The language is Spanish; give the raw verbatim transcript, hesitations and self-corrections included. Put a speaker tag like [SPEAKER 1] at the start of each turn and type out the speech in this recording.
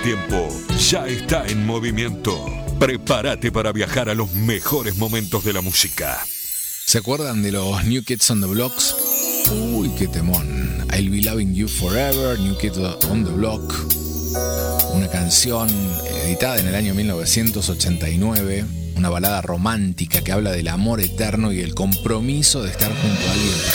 [SPEAKER 1] tiempo ya está en movimiento. Prepárate para viajar a los mejores momentos de la música.
[SPEAKER 2] ¿Se acuerdan de los New Kids on the Blocks? Uy, qué temón. I'll Be Loving You Forever, New Kids on the Block. Una canción editada en el año mil novecientos ochenta y nueve. Una balada romántica que habla del amor eterno y el compromiso de estar junto a alguien